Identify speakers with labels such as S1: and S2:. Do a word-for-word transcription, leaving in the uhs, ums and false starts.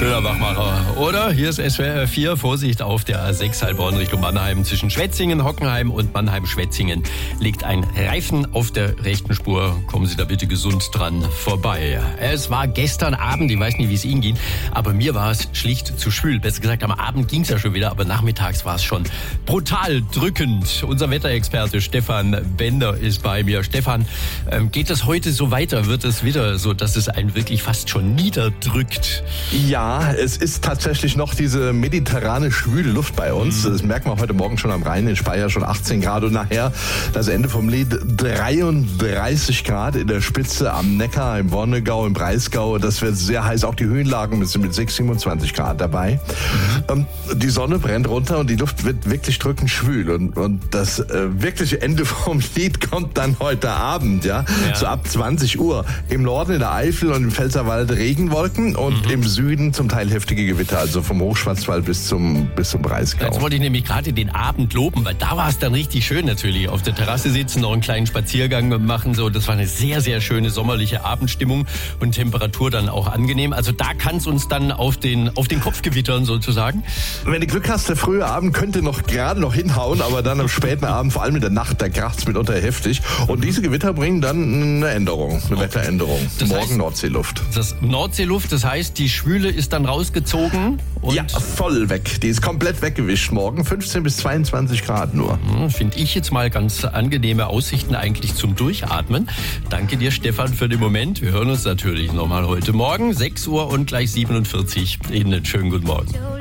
S1: Schöner Wachmacher, oder? Hier ist S W R vier. Vorsicht auf der A sechs Heilbronn Richtung Mannheim. Zwischen Schwetzingen, Hockenheim und Mannheim-Schwetzingen liegt ein Reifen auf der rechten Spur. Kommen Sie da bitte gesund dran vorbei. Es war gestern Abend, ich weiß nicht, wie es Ihnen ging, aber mir war es schlicht zu schwül. Besser gesagt, am Abend ging es ja schon wieder, aber nachmittags war es schon brutal drückend. Unser Wetterexperte Stefan Bender ist bei mir. Stefan, geht es heute so weiter? Wird es wieder so, dass es einen wirklich fast schon niederdrückt?
S2: Ja, es ist tatsächlich noch diese mediterrane schwüle Luft bei uns. Das merkt man heute Morgen schon am Rhein, in Speyer schon achtzehn Grad und nachher das Ende vom Lied dreiunddreißig Grad in der Spitze am Neckar, im Wonnegau, im Breisgau. Das wird sehr heiß. Auch die Höhenlagen sind mit sechs, siebenundzwanzig Grad dabei. Mhm. Die Sonne brennt runter und die Luft wird wirklich drückend schwül. Und, und das äh, wirkliche Ende vom Lied kommt dann heute Abend, ja, ja. So ab zwanzig Uhr. Im Norden in der Eifel und im Pfälzerwald Regenwolken und mhm. im Süden zum Teil heftige Gewitter, also vom Hochschwarzwald bis zum, bis zum Breisgau.
S1: Jetzt wollte ich nämlich gerade den Abend loben, weil da war es dann richtig schön natürlich. Auf der Terrasse sitzen, noch einen kleinen Spaziergang machen, so. Das war eine sehr, sehr schöne sommerliche Abendstimmung und Temperatur dann auch angenehm. Also da kann es uns dann auf den, auf den Kopf gewittern sozusagen.
S2: Wenn du Glück hast, der frühe Abend könnte noch gerade noch hinhauen, aber dann am späten Abend, vor allem in der Nacht, da kracht's mitunter heftig. Und diese Gewitter bringen dann eine Änderung, eine Wetteränderung. Das Morgen heißt, Nordseeluft.
S1: Das Nordseeluft, das heißt, die Schwüle ist dann rausgezogen? Und
S2: ja, voll weg. Die ist komplett weggewischt morgen. fünfzehn bis zweiundzwanzig Grad nur.
S1: Finde ich jetzt mal ganz angenehme Aussichten eigentlich zum Durchatmen. Danke dir, Stefan, für den Moment. Wir hören uns natürlich nochmal heute Morgen, sechs Uhr und gleich siebenundvierzig. Ihnen einen schönen guten Morgen.